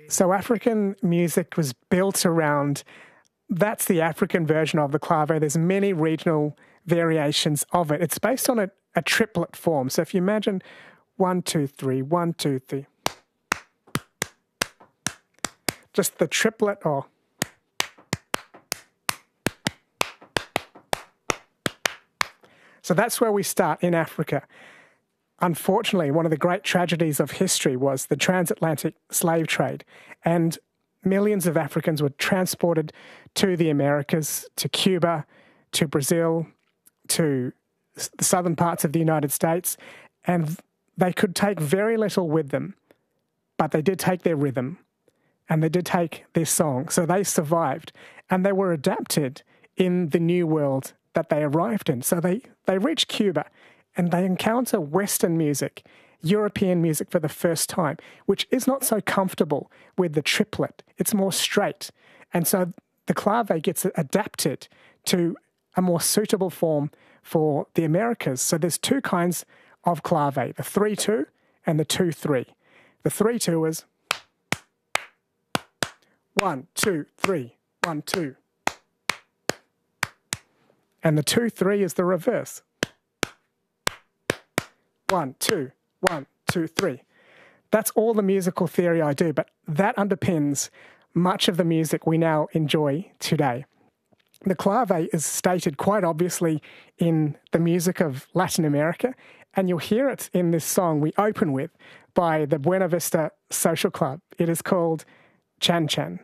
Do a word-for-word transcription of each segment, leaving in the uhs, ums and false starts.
So African music was built around, that's the African version of the clave. There's many regional variations of it. It's based on a, a triplet form. So if you imagine one, two, three, one, two, three. Just the triplet or... So that's where we start in Africa. Unfortunately, one of the great tragedies of history was the transatlantic slave trade, and millions of Africans were transported to the Americas, to Cuba, to Brazil, to the southern parts of the United States, and they could take very little with them, but they did take their rhythm, and they did take their song. So they survived, and they were adapted in the new world that they arrived in. So they, they reach Cuba and they encounter Western music, European music for the first time, which is not so comfortable with the triplet. It's more straight. And so the clave gets adapted to a more suitable form for the Americas. So there's two kinds of clave, the three two and the two three. The three two is one, two, three, one, two. And the two three is the reverse. One, two, one, two, three. That's all the musical theory I do, but that underpins much of the music we now enjoy today. The clave is stated quite obviously in the music of Latin America, and you'll hear it in this song we open with by the Buena Vista Social Club. It is called Chan Chan.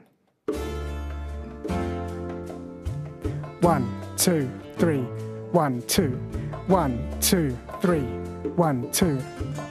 One, two, three, one, two, one, two, three, one, two.